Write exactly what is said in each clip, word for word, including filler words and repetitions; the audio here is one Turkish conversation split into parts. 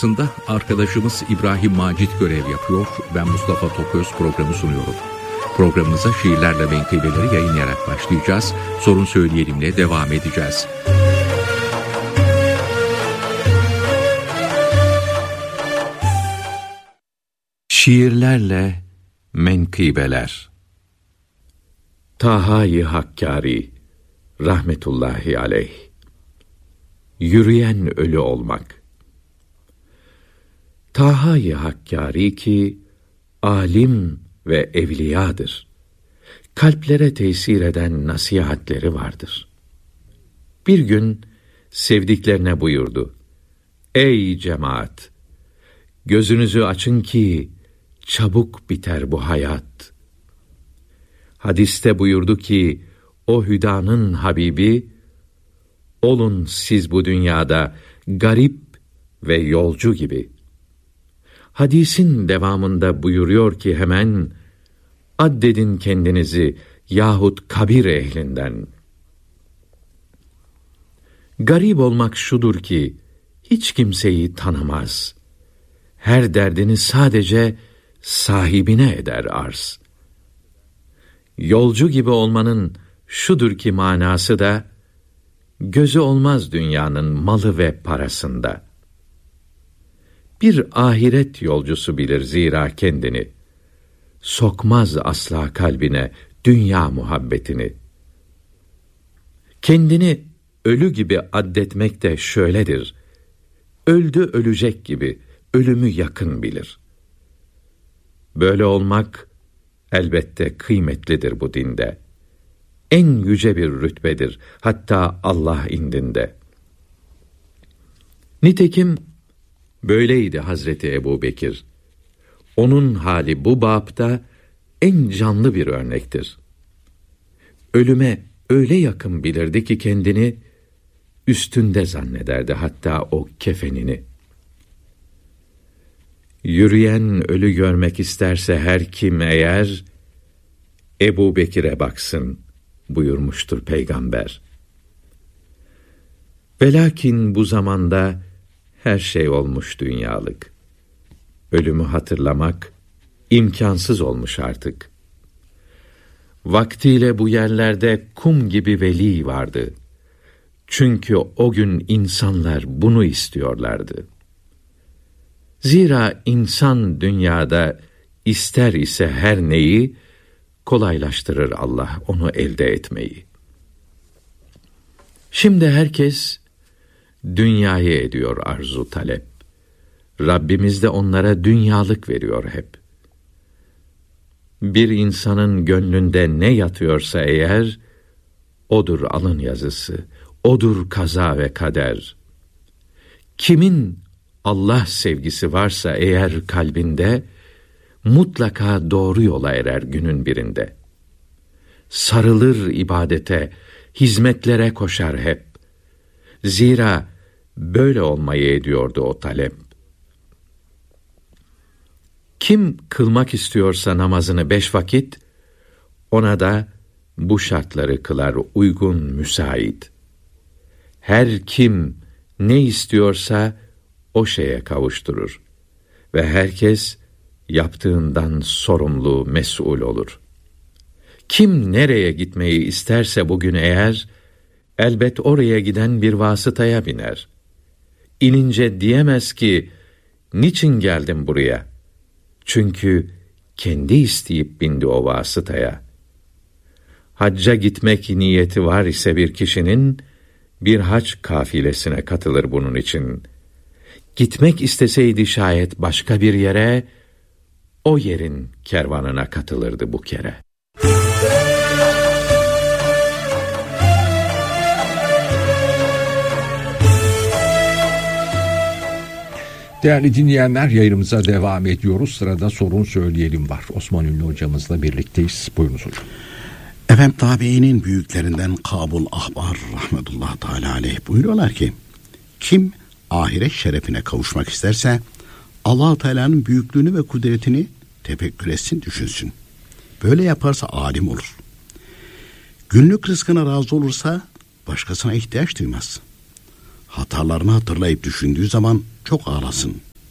Arkasında arkadaşımız İbrahim Macit görev yapıyor. Ben Mustafa Toköz programı sunuyorum. Programımıza şiirlerle menkıbeleri yayınlayarak başlayacağız. Sorun Söyleyelim'le devam edeceğiz. Şiirlerle menkıbeler. Taha-i Hakkari rahmetullahi aleyh. Yürüyen ölü olmak. Taha-i Hakkari ki alim ve evliyadır. Kalplere tesir eden nasihatleri vardır. Bir gün sevdiklerine buyurdu: Ey cemaat! Gözünüzü açın ki çabuk biter bu hayat. Hadiste buyurdu ki o hüdanın Habibi, olun siz bu dünyada garip ve yolcu gibi. Hadisin devamında buyuruyor ki hemen, addedin kendinizi yahut kabir ehlinden. Garip olmak şudur ki, hiç kimseyi tanımaz. Her derdini sadece sahibine eder arz. Yolcu gibi olmanın şudur ki manası da, gözü olmaz dünyanın malı ve parasında. Bir ahiret yolcusu bilir zira kendini, sokmaz asla kalbine dünya muhabbetini. Kendini ölü gibi addetmek de şöyledir: öldü ölecek gibi ölümü yakın bilir. Böyle olmak elbette kıymetlidir bu dinde. En yüce bir rütbedir hatta Allah indinde. Nitekim böyleydi Hazreti Ebubekir. Onun hali bu bapta en canlı bir örnektir. Ölüme öyle yakın bilirdi ki kendini üstünde zannederdi hatta o kefenini. Yürüyen ölü görmek isterse her kim eğer, Ebubekir'e baksın buyurmuştur Peygamber. Velakin bu zamanda her şey olmuş dünyalık. Ölümü hatırlamak imkansız olmuş artık. Vaktiyle bu yerlerde kum gibi veli vardı. Çünkü o gün insanlar bunu istiyorlardı. Zira insan dünyada ister ise her neyi, kolaylaştırır Allah onu elde etmeyi. Şimdi herkes dünyayı ediyor arzu talep. Rabbimiz de onlara dünyalık veriyor hep. Bir insanın gönlünde ne yatıyorsa eğer, odur alın yazısı, odur kaza ve kader. Kimin Allah sevgisi varsa eğer kalbinde, mutlaka doğru yola erer günün birinde. Sarılır ibadete, hizmetlere koşar hep. Zira böyle olmayı ediyordu o talep. Kim kılmak istiyorsa namazını beş vakit, ona da bu şartları kılar uygun müsait. Her kim ne istiyorsa o şeye kavuşturur ve herkes yaptığından sorumlu, mesul olur. Kim nereye gitmeyi isterse bugün eğer, elbet oraya giden bir vasıtaya biner. İnince diyemez ki, niçin geldim buraya? Çünkü kendi isteyip bindi o vasıtaya. Hacca gitmek niyeti var ise bir kişinin, bir hac kafilesine katılır bunun için. Gitmek isteseydi şayet başka bir yere, o yerin kervanına katılırdı bu kere. Değerli dinleyenler, yayınımıza devam ediyoruz. Sırada Sorun Söyleyelim var. Osman Ünlü hocamızla birlikteyiz. Buyurunuz hocam. Efendim, tabiinin büyüklerinden Kabul Ahbar rahmetullah teala aleyh buyuruyorlar ki, kim ahiret şerefine kavuşmak isterse Allah Teala'nın büyüklüğünü ve kudretini tefekkür etsin, düşünsün. Böyle yaparsa alim olur. Günlük rızkına razı olursa başkasına ihtiyaç duymaz. Hatalarını hatırlayıp düşündüğü zaman çok ağlasın.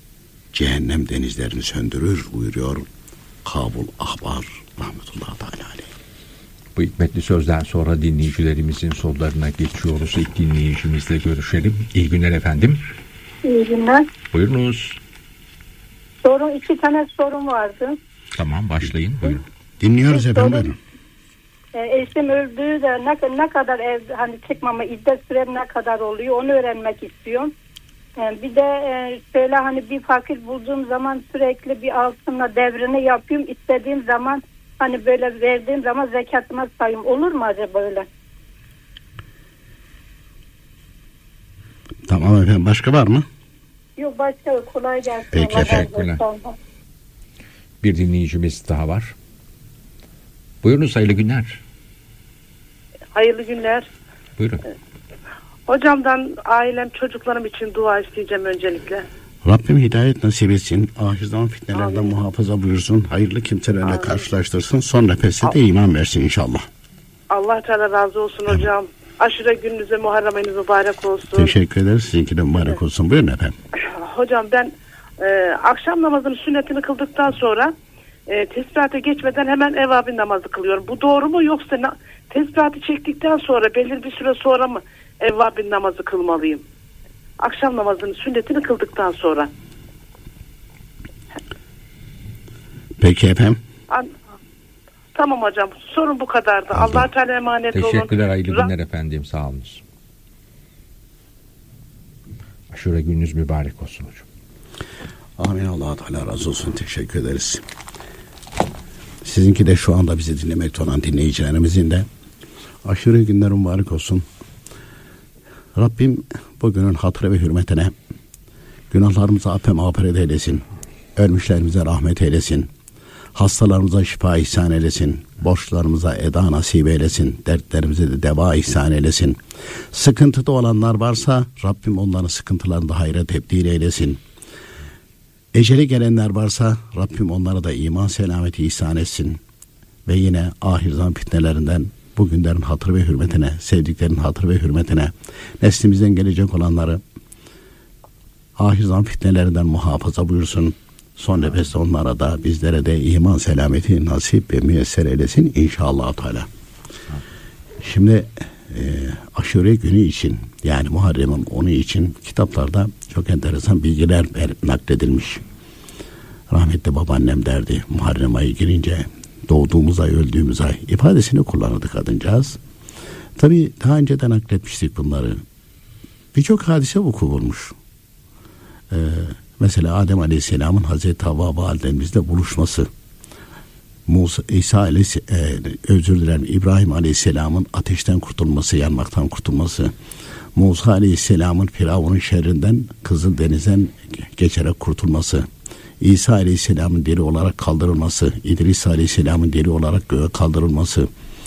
cehennem denizlerini söndürür buyuruyor Kabul Ahbar rahmetullahi teala aleyh. Bu hikmetli sözden sonra dinleyicilerimizin sorularına geçiyoruz. İlk dinleyicimizle görüşelim. İyi günler efendim. İyi günler. Buyurunuz. Sorun, iki tane sorun vardı. Tamam, başlayın. Buyurun. Dinliyoruz efendim. Buyurun. E, eşim öldüğü de ne, ne kadar ev, hani çıkmama iddet sürem ne kadar oluyor onu öğrenmek istiyorum. E, bir de e, şöyle hani bir fakir bulduğum zaman sürekli bir altınla devrini yapıyorum. İstediğim zaman hani böyle verdiğim zaman zekatıma sayım olur mu acaba böyle? Tamam efendim, başka var mı? Yok, başka yok. Kolay gelsin. Peki, teşekkürler. Bir dinleyicimiz daha var. Buyurunuz, hayırlı günler. Hayırlı günler. Buyurun. Hocamdan ailem, çocuklarım için dua isteyeceğim öncelikle. Rabbim hidayet nasip etsin. Ahir zaman fitnelerden Amin. muhafaza buyursun. Hayırlı kimselerle Amin. karşılaştırsın. Son nefeste de iman versin inşallah. Allah Teala razı olsun evet. hocam. Aşure gününüze, Muharrem ayınız mübarek olsun. Teşekkür ederiz. Sizinki de mübarek evet. olsun. Buyurun efendim. Hocam ben e, akşam namazının sünnetini kıldıktan sonra e, tesbihate geçmeden hemen evvabin namazı kılıyorum. Bu doğru mu, yoksa na, tesbihatı çektikten sonra belirli bir süre sonra mı evvabin namazı kılmalıyım? Akşam namazının sünnetini kıldıktan sonra. Peki efendim. An- tamam hocam. Sorun bu kadardı. Allah Teala emanet olun. Teşekkürler, hayırlı günler efendim. Sağ olunuz. Aşure gününüz mübarek olsun hocam. Amin. Allah Teala razı olsun. Teşekkür ederiz. Sizinki de şu anda bizi dinlemekte olan dinleyicilerimizin de aşure günler mübarek olsun. Rabbim bugünün hatırı ve hürmetine günahlarımıza affı mağfiret eylesin. Ölmüşlerimize rahmet eylesin. Hastalarımıza şifa ihsan eylesin. Borçlarımıza eda nasip eylesin. Dertlerimize de deva ihsan eylesin. Sıkıntıda olanlar varsa Rabbim onların sıkıntılarını da hayra tebdil eylesin. Eceli gelenler varsa Rabbim onlara da iman selameti ihsan etsin. Ve yine ahir zaman fitnelerinden, bugünlerin hatırı ve hürmetine, sevdiklerin hatırı ve hürmetine, neslimizden gelecek olanları ahir zaman fitnelerinden muhafaza buyursun. Son nefeste onlara da bizlere de iman selameti nasip ve müyesser eylesin inşallah Teala. Şimdi e, aşure günü için, yani Muharrem'in onu için kitaplarda çok enteresan bilgiler nakledilmiş. Rahmetli babaannem derdi, Muharrem ayı girince doğduğumuz ay, öldüğümüz ay ifadesini kullanırdı kadıncağız. Tabii daha önce de nakletmiştik bunları. Birçok hadise vuku bulmuş. Ee, mesela Adem Aleyhisselam'ın Hazreti Havva validemizle buluşması, Musa, İsa Aleyhisselam, e, özür dilerim İbrahim Aleyhisselam'ın ateşten kurtulması, yanmaktan kurtulması, Musa Aleyhisselam'ın Firavun'un şerrinden Kızıldeniz'den geçerek kurtulması, İsa Aleyhisselam'ın diri olarak kaldırılması, İdris Aleyhisselam'ın diri olarak göğe kaldırılması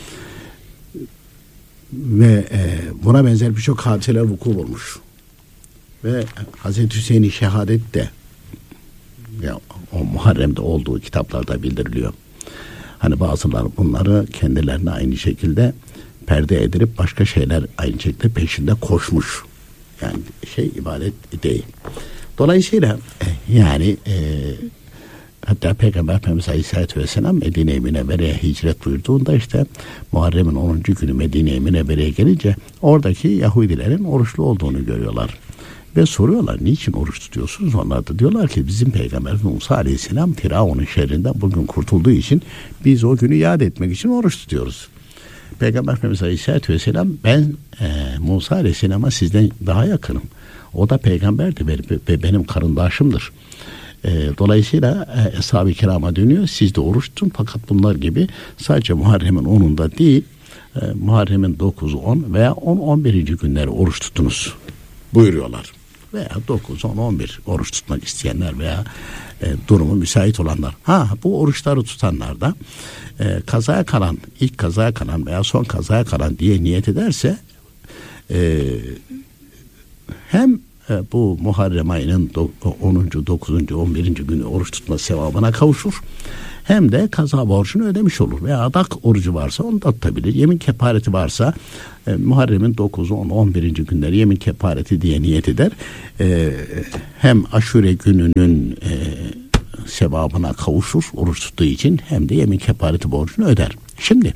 ve e, buna benzer birçok hadiseler vuku bulmuş. Ve Hazreti Hüseyin'in şehadet de ya, o Muharrem'de olduğu kitaplarda bildiriliyor. Hani bazıları bunları kendilerine aynı şekilde perde edilip başka şeyler aynı şekilde peşinde koşmuş. Yani şey ibadet değil. Dolayısıyla yani e, hatta Peygamber Efendimiz Aleyhisselatü Vesselam Medine-i Münevvere'ye hicret buyurduğunda işte Muharrem'in onuncu günü Medine-i Münevvere'ye gelince oradaki Yahudilerin oruçlu olduğunu görüyorlar. Ve soruyorlar, niçin oruç tutuyorsunuz? Onlar da diyorlar ki bizim Peygamberimiz Musa Aleyhisselam Firavun'un şerrinden bugün kurtulduğu için biz o günü yad etmek için oruç tutuyoruz. Peygamber Efendimiz Aleyhisselatü Vesselam ben e, Musa Aleyhisselam'a sizden daha yakınım. O da peygamberdi ve benim karındaşımdır. E, dolayısıyla e, Eshab-ı Kiram'a dönüyor. Siz de oruç tutun, fakat bunlar gibi sadece Muharrem'in onunda değil, e, Muharrem'in dokuz, on veya on, on birinci günleri oruç tutunuz buyuruyorlar. Veya dokuz, on, on bir oruç tutmak isteyenler veya e, durumu müsait olanlar. Ha, bu oruçları tutanlar da e, kazaya kalan, ilk kazaya kalan veya son kazaya kalan diye niyet ederse e, hem e, bu Muharrem ayının onuncu, dokuzuncu, on birinci günü oruç tutma sevabına kavuşur. Hem de kaza borcunu ödemiş olur. Veya adak orucu varsa onu da tutabilir. Yemin kefareti varsa e, Muharrem'in dokuz, on, on birinci günleri yemin kefareti diye niyet eder. E, hem aşure gününün e, sevabına kavuşur oruç tuttuğu için, hem de yemin kefareti borcunu öder. Şimdi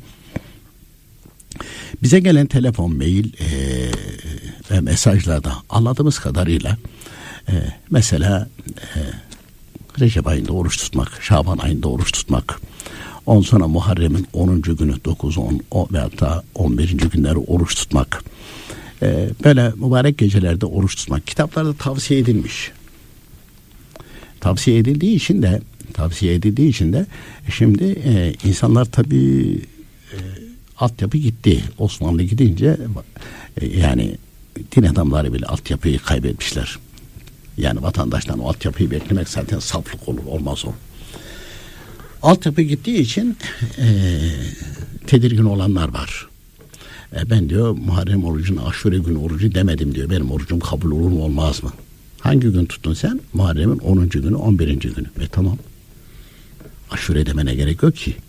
bize gelen telefon, mail e, ve mesajlarda anladığımız kadarıyla e, mesela e, Recep ayında oruç tutmak, Şaban ayında oruç tutmak, ondan sonra Muharrem'in onuncu günü, dokuz, on, on ve hatta on birinci günleri oruç tutmak, e, böyle mübarek gecelerde oruç tutmak kitaplarda tavsiye edilmiş. Tavsiye edildiği için de tavsiye edildiği için de şimdi e, insanlar tabii e, altyapı gitti. Osmanlı gidince e, yani din adamları bile altyapıyı kaybetmişler. Yani vatandaştan o altyapıyı beklemek zaten saflık olur, olmaz o. Altyapı gittiği için e, tedirgin olanlar var. E, ben diyor Muharrem orucuna aşure günü orucu demedim diyor. Benim orucum kabul olur mu olmaz mı? Hangi gün tuttun sen? Muharrem'in onuncu günü, on birinci günü. E tamam. Aşure demene gerek yok ki.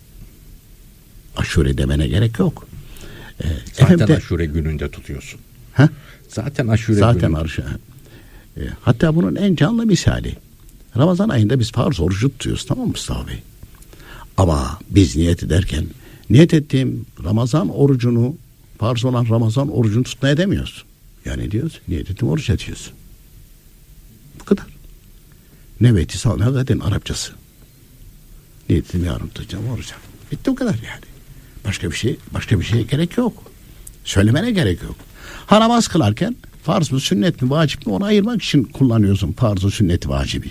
Aşure demene gerek yok. E, Zaten de, aşure gününde tutuyorsun. He? Zaten aşure Zaten gününde. aşure. E, hatta bunun en canlı misali. Ramazan ayında biz farz orucu tutuyoruz, tamam mı Mustafa Bey? Ama biz niyet ederken niyet ettiğim Ramazan orucunu, farz olan Ramazan orucunu tutmaya demiyoruz. Yani diyoruz, niyet ettiğim oruç ediyoruz. Bu kadar. Neveti savme gaden Arapçası. Niyet ettiğim yarın tutacağım oruca. Bitti o kadar yani. Başka bir şey, başka bir şeye gerek yok. Söylemene gerek yok. Ha, namaz kılarken farz mı, sünnet mi, vacip mi, onu ayırmak için kullanıyorsun farz-ı, sünneti, vacibi.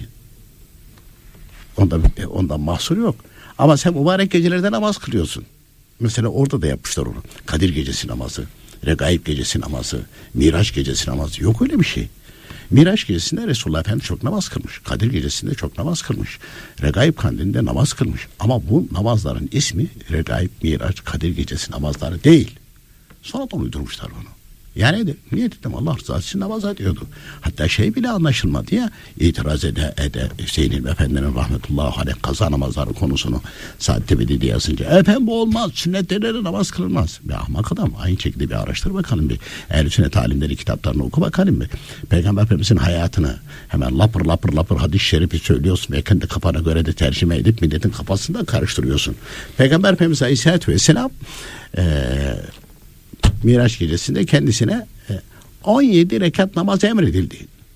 Ondan, ondan mahsur yok. Ama sen mübarek gecelerde namaz kılıyorsun. Mesela orada da yapmışlar onu. Kadir gecesi namazı, Regaib gecesi namazı, Miraç gecesi namazı. Yok öyle bir şey. Miraç gecesinde Resulullah Efendimiz çok namaz kılmış. Kadir gecesinde çok namaz kılmış. Regaib kandilinde namaz kılmış. Ama bu namazların ismi Regaib, Miraç, Kadir gecesi namazları değil. Sonradan uydurmuşlar onu. Yani niyet ettim Allah rızası için namaz ediyordu. Hatta şey bile anlaşılmadı ya, itiraz ede ede Hüseyin İlmi Efendi'nin rahmetullahi aleyh kaza namazları konusunu Saadet Ebedi diye yazınca, efendim bu olmaz, sünnetleri namaz kılınmaz. Bir ahmak adam, aynı şekilde bir araştır bakalım bir. Ehl-i Sünnet alimleri kitaplarını oku bakalım bir. Peygamber Efendimiz'in hayatını hemen lapır lapır lapır hadis-i şerifi söylüyorsun ve kendi kafana göre de tercüme edip milletin kafasında karıştırıyorsun. Peygamber Efendimiz Aleyhisselatü Vesselam eee Miraç gecesinde kendisine on yedi rekat namaz emredildi.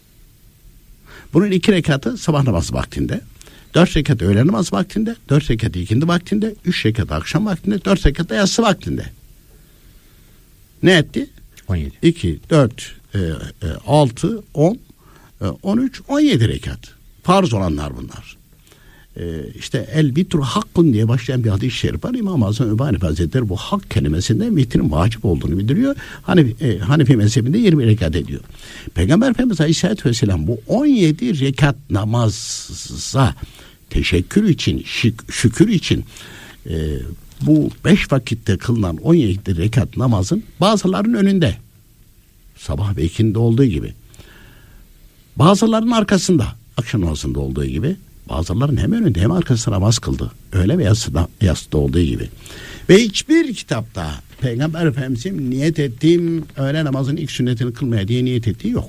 Bunun iki rekatı sabah namazı vaktinde, dört rekat öğlen namazı vaktinde, dört rekat ikindi vaktinde, üç rekat akşam vaktinde, dört rekat da yatsı vaktinde. Ne etti? on yedi. iki, dört, altı, on, on üç, on yedi rekat. Farz olanlar bunlar. Ee, işte el vitru hakkun diye başlayan bir hadis-i şerif var. İmam-ı Azam Ebu Hanife Hazretleri bu hak kelimesinden vitrin vacip olduğunu bildiriyor. Hanefi, e, Hanefi mezhebinde yirmi rekat ediyor. Peygamber Efendimiz Aleyhisselatü Vesselam bu on yedi rekat namaza teşekkür için, şük, şükür için e, bu beş vakitte kılınan on yedi rekat namazın bazılarının önünde, sabah ve ikindi olduğu gibi, bazılarının arkasında, akşam namazında olduğu gibi, bazılarının hem önünde hem arkasında namaz kıldı. Öyle ve yatsıda, yatsıda olduğu gibi. Ve hiçbir kitapta Peygamber Efendimiz'in niyet ettiğim öğle namazının ilk sünnetini kılmaya diye niyet ettiği yok.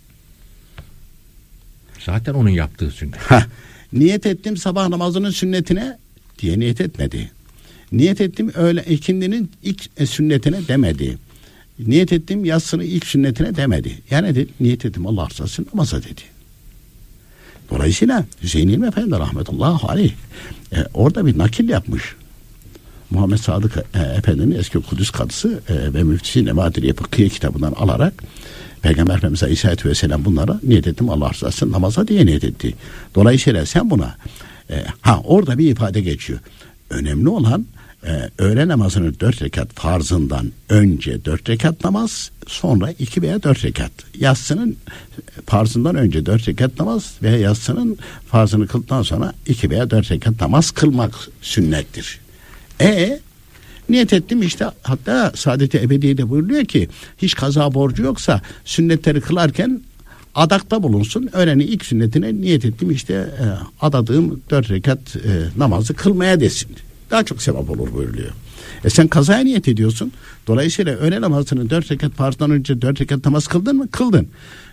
Zaten onun yaptığı sünnet. Heh, niyet ettim sabah namazının sünnetine diye niyet etmedi. Niyet ettim öğle ikindinin ilk sünnetine demedi. Niyet ettim yatsının ilk sünnetine demedi. Yani dedi, niyet ettim Allah rızası için namaza dedi. Dolayısıyla Hüseyin İlmi Efendi rahmetullahi aleyh e, orada bir nakil yapmış. Muhammed Sadık e, Efendi'nin eski Kudüs kadısı e, ve müftisi Nevadiriye Fıkhiye kitabından alarak Peygamber Efendimiz Aleyhisselatü Vesselam bunlara niyet ettim Allah rızası için namaza diye niyet etti. Dolayısıyla sen buna e, ha orada bir ifade geçiyor. Önemli olan Ee, öğle namazının dört rekat farzından önce dört rekat namaz, sonra iki veya dört rekat. Yatsının farzından önce dört rekat namaz ve yatsının farzını kıldıktan sonra iki veya dört rekat namaz kılmak sünnettir. E niyet ettim işte, hatta Saadet-i Ebediye'de buyuruyor ki hiç kaza borcu yoksa sünnetleri kılarken adakta bulunsun. Öğlenin ilk sünnetine niyet ettim işte e, adadığım dört rekat e, namazı kılmaya desin. Daha çok sevap olur buyuruluyor. E sen kazaya niyet ediyorsun. Dolayısıyla öğle namazını dört rekat farzdan önce dört rekat namaz kıldın mı? Kıldın.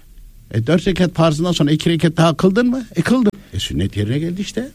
E dört rekat farzından sonra iki rekat daha kıldın mı? E kıldın. E sünnet yerine geldi işte.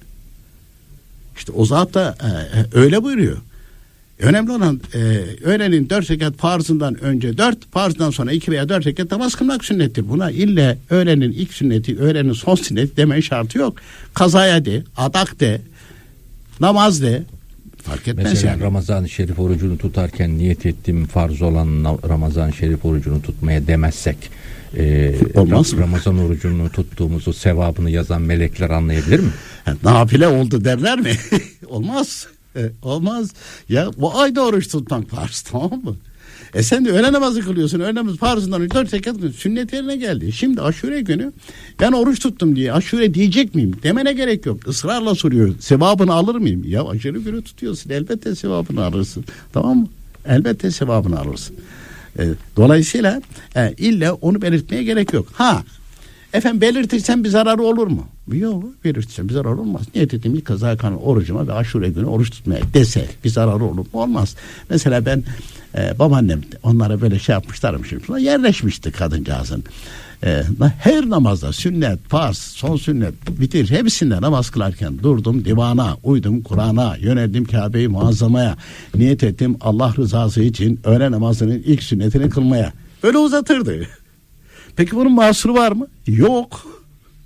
İşte o zat da e, öyle buyuruyor. Önemli olan e, öğlenin dört rekat farzından önce dört, farzdan sonra iki veya dört rekat namaz kılmak sünnettir. Buna ille öğlenin ilk sünneti, öğlenin son sünneti demenin şartı yok. Kazaya de, adak de, namaz de, fark etmez. Mesela yani. Ramazan-ı Şerif orucunu tutarken niyet ettiğim farz olan Ramazan-ı Şerif orucunu tutmaya demezsek e, olmaz mı? Ramazan orucunu tuttuğumuzu sevabını yazan melekler anlayabilir mi? Nafile oldu derler mi? Olmaz. E, olmaz. Ya bu ayda oruç tutmak farz, tamam mı? E sen de öğle namazı kılıyorsun. Öğle namazı farzından önce dört rekat kılıyorsun. Sünnet yerine geldi. Şimdi aşure günü ben oruç tuttum diye aşure diyecek miyim? Demene gerek yok. Israrla soruyor. Sevabını alır mıyım? Ya aşure günü tutuyorsun. Elbette sevabını alırsın. Tamam mı? Elbette sevabını alırsın. E, dolayısıyla e, illa onu belirtmeye gerek yok. Ha, efendim belirtirsen bir zararı olur mu? Yok, belirtirsen bir zararı olmaz. Niyet ettiğim ilk kaza kanun orucuma ve aşure günü oruç tutmaya dese bir zararı olur mu? Olmaz. Mesela ben e, babaannem onlara böyle şey yapmışlarmış. Yerleşmişti kadıncağızın. E, her namazda sünnet, farz, son sünnet, bitir hepsinde namaz kılarken durdum divana, uydum Kur'an'a, yöneldim Kabe-i Muazzama'ya, niyet ettim Allah rızası için öğle namazının ilk sünnetini kılmaya. Böyle uzatırdı. Peki bunun mahsuru var mı? Yok.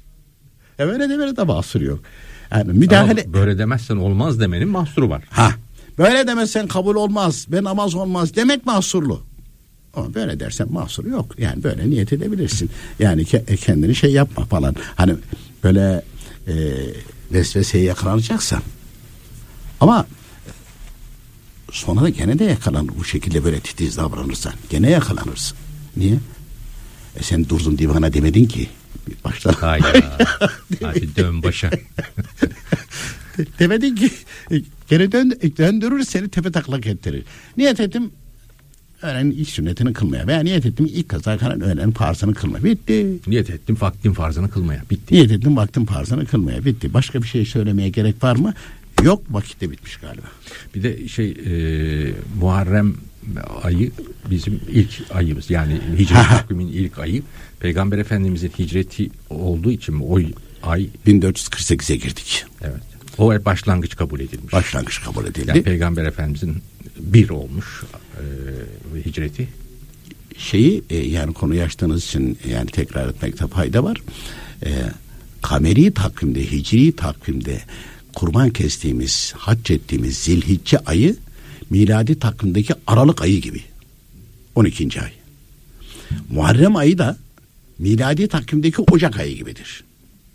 E böyle de böyle de mahsuru yok. Yani müdahale... Ama böyle demezsen olmaz demenin mahsuru var. Ha, böyle demezsen kabul olmaz ve namaz olmaz demek mahsurlu. Ama böyle dersen mahsuru yok. Yani böyle niyet edebilirsin. Yani ke- kendini şey yapma falan. Hani böyle e, vesveseye yakalanacaksan. Ama sonra da gene de yakalanır. Bu şekilde böyle titiz davranırsan. Gene yakalanırsın. Niye? E sen durdun divana demedin ki. Baştan. Hayır. Hadi dön başa. Demedin ki. Gene dön, döndürür seni tepe taklak ettirir. Niyet ettim öğlenin ilk sünnetini kılmaya veya niyet ettim ilk kaza kalan öğlenin farzını kılmaya. Bitti. Niyet ettim vaktin farzını kılmaya. Bitti. Niyet ettim vaktin farzını kılmaya. Bitti. Başka bir şey söylemeye gerek var mı? Yok, vakitte bitmiş galiba. Bir de şey e, Muharrem ayı bizim ilk ayımız. Yani hicret takvimin ilk ayı. Peygamber Efendimizin hicreti olduğu için o ay bin dört yüz kırk sekize girdik. Evet. O ay başlangıç kabul edilmiş. Başlangıç kabul edildi. Yani Peygamber Efendimizin bir olmuş e, hicreti. Şeyi e, yani konuyu açtığınız için yani tekrar etmekte fayda var. E, kameri takvimde, hicri takvimde kurban kestiğimiz, hac ettiğimiz Zilhicce ayı miladi takvimdeki Aralık ayı gibi. on ikinci ay. Muharrem ayı da miladi takvimdeki Ocak ayı gibidir.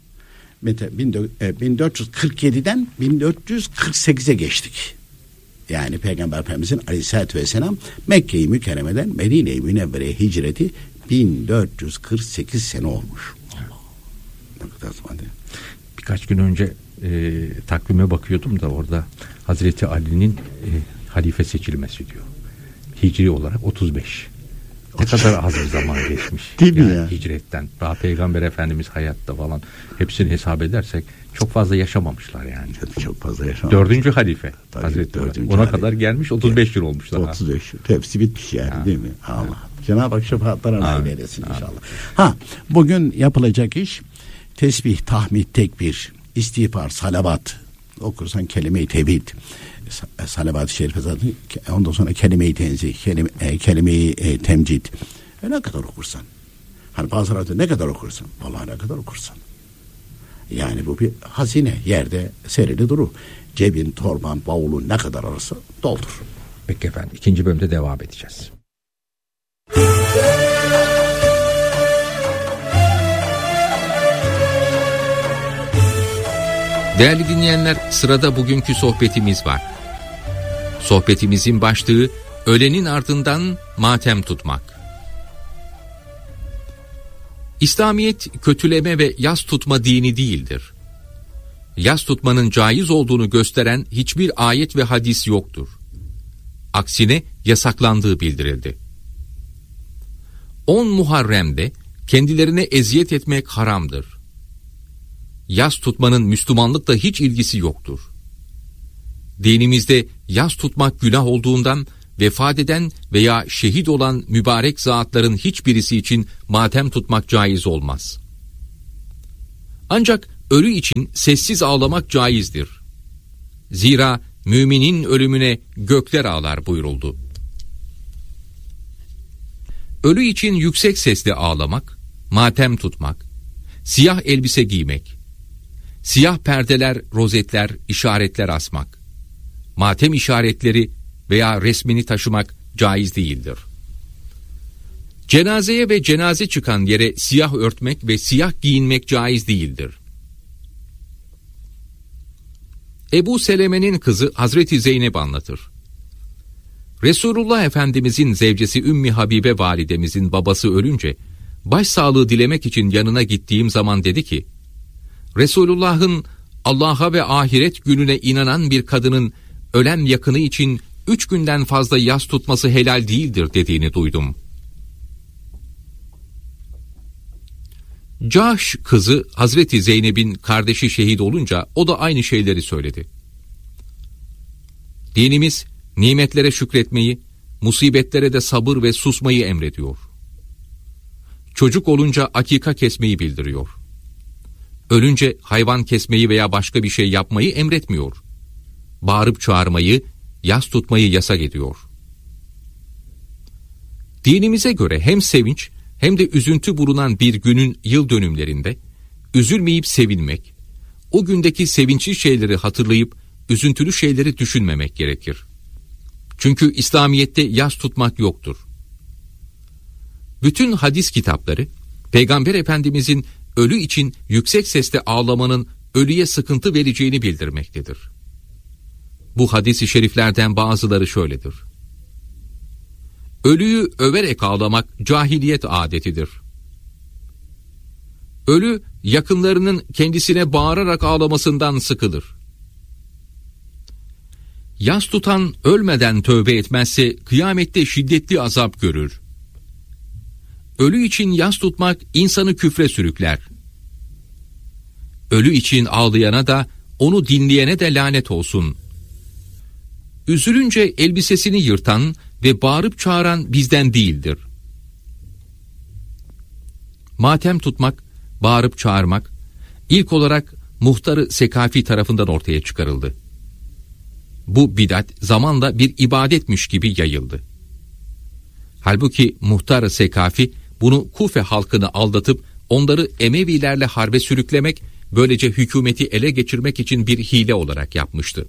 bin dört yüz kırk yediden bin dört yüz kırk sekize geçtik. Yani Peygamber Efendimizin Aleyhisselatü Vesselam Mekke-i Mükerreme'den Medine-i Münevvere'ye hicreti bin dört yüz kırk sekiz sene olmuş. Allah. Ne kadar zaman değil. Birkaç gün önce e, takvime bakıyordum da orada Hazreti Ali'nin e, halife seçilmesi diyor. Hicri olarak otuz beş. Ne kadar az bir zaman geçmiş. Değil mi yani ya? Hicretten. Daha Peygamber Efendimiz hayatta falan. Hepsini hesap edersek çok fazla yaşamamışlar yani. Çok fazla yaşamamışlar. Dördüncü halife. Tabii, Hazreti dördüncü Ona halife. kadar gelmiş otuz beş yıl olmuş daha. otuz beş yıl. Hepsi bitmiş yani ha. Değil mi? Allah. Ha. Cenab-ı Hak şefaatlerine nail eylesin inşallah. Ha, bugün yapılacak iş tesbih, tahmid, tekbir, istiğfar, salavat. Okursan kelime-i tevhid, salavat-ı şerife zaten, ondan sonra kelime-i tenzih, kelime, e, kelime-i e, temcid. E ne kadar okursan. Hani bazıları ne kadar okursan. Vallahi ne kadar okursan. Yani bu bir hazine. Yerde serili durur. Cebin, torban, bavulun ne kadar arası doldur. Peki efendim. İkinci bölümde devam edeceğiz. Değerli dinleyenler, sırada bugünkü sohbetimiz var. Sohbetimizin başlığı öğlenin ardından matem tutmak. İslamiyet kötüleme ve yas tutma dini değildir. Yas tutmanın caiz olduğunu gösteren hiçbir ayet ve hadis yoktur. Aksine yasaklandığı bildirildi. on Muharrem'de kendilerine eziyet etmek haramdır. Yas tutmanın Müslümanlıkla hiç ilgisi yoktur. Dinimizde yas tutmak günah olduğundan vefat eden veya şehit olan mübarek zatların hiçbirisi için matem tutmak caiz olmaz. Ancak ölü için sessiz ağlamak caizdir. Zira müminin ölümüne gökler ağlar buyuruldu. Ölü için yüksek sesle ağlamak, matem tutmak, siyah elbise giymek, siyah perdeler, rozetler, işaretler asmak, matem işaretleri veya resmini taşımak caiz değildir. Cenazeye ve cenaze çıkan yere siyah örtmek ve siyah giyinmek caiz değildir. Ebu Seleme'nin kızı Hazreti Zeynep anlatır. Resulullah Efendimizin zevcesi Ümmü Habibe validemizin babası ölünce başsağlığı dilemek için yanına gittiğim zaman dedi ki, Resulullah'ın Allah'a ve ahiret gününe inanan bir kadının ölen yakını için üç günden fazla yas tutması helal değildir dediğini duydum. Cahş kızı Hazreti Zeynep'in kardeşi şehit olunca o da aynı şeyleri söyledi. Dinimiz nimetlere şükretmeyi, musibetlere de sabır ve susmayı emrediyor. Çocuk olunca akika kesmeyi bildiriyor. Ölünce hayvan kesmeyi veya başka bir şey yapmayı emretmiyor. Bağırıp çağırmayı, yas tutmayı yasak ediyor. Dinimize göre hem sevinç hem de üzüntü bulunan bir günün yıl dönümlerinde üzülmeyip sevinmek, o gündeki sevinçli şeyleri hatırlayıp üzüntülü şeyleri düşünmemek gerekir. Çünkü İslamiyet'te yas tutmak yoktur. Bütün hadis kitapları Peygamber Efendimizin ölü için yüksek sesle ağlamanın ölüye sıkıntı vereceğini bildirmektedir. Bu hadis-i şeriflerden bazıları şöyledir. Ölüyü överek ağlamak cahiliyet adetidir. Ölü yakınlarının kendisine bağırarak ağlamasından sıkılır. Yas tutan ölmeden tövbe etmezse kıyamette şiddetli azap görür. Ölü için yas tutmak insanı küfre sürükler. Ölü için ağlayana da onu dinleyene de lanet olsun. Üzülünce elbisesini yırtan ve bağırıp çağıran bizden değildir. Matem tutmak, bağırıp çağırmak ilk olarak muhtarı Sekafi tarafından ortaya çıkarıldı. Bu bidat zamanla bir ibadetmiş gibi yayıldı. Halbuki muhtar Sekafi bunu Kufe halkını aldatıp onları Emevilerle harbe sürüklemek, böylece hükümeti ele geçirmek için bir hile olarak yapmıştı.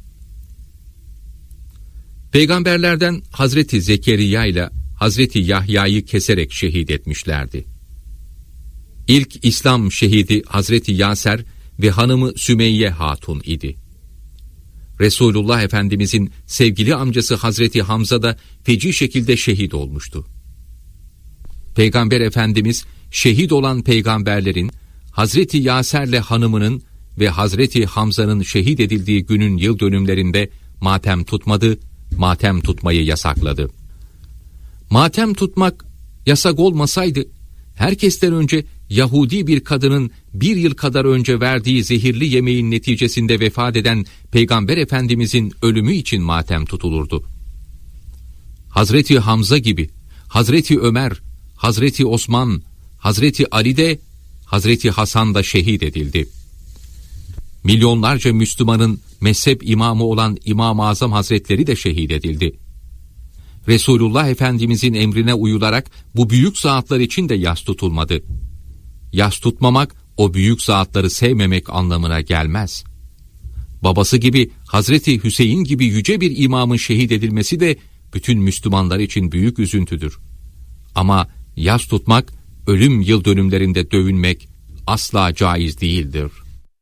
Peygamberlerden Hazreti Zekeriya ile Hazreti Yahya'yı keserek şehit etmişlerdi. İlk İslam şehidi Hazreti Yaser ve hanımı Sümeyye Hatun idi. Resulullah Efendimizin sevgili amcası Hazreti Hamza da feci şekilde şehit olmuştu. Peygamber Efendimiz şehit olan peygamberlerin Hazreti Yaser'le hanımının ve Hazreti Hamza'nın şehit edildiği günün yıl dönümlerinde matem tutmadı, matem tutmayı yasakladı. Matem tutmak yasak olmasaydı, herkesten önce Yahudi bir kadının bir yıl kadar önce verdiği zehirli yemeğin neticesinde vefat eden Peygamber Efendimizin ölümü için matem tutulurdu. Hazreti Hamza gibi, Hazreti Ömer, Hazreti Osman, Hazreti Ali de, Hazreti Hasan da şehit edildi. Milyonlarca Müslümanın mezhep imamı olan İmam-ı Azam Hazretleri de şehit edildi. Resulullah Efendimizin emrine uyularak bu büyük zatlar için de yas tutulmadı. Yas tutmamak, o büyük zatları sevmemek anlamına gelmez. Babası gibi, Hazreti Hüseyin gibi yüce bir imamın şehit edilmesi de bütün Müslümanlar için büyük üzüntüdür. Ama yas tutmak, ölüm yıl dönümlerinde dövünmek asla caiz değildir.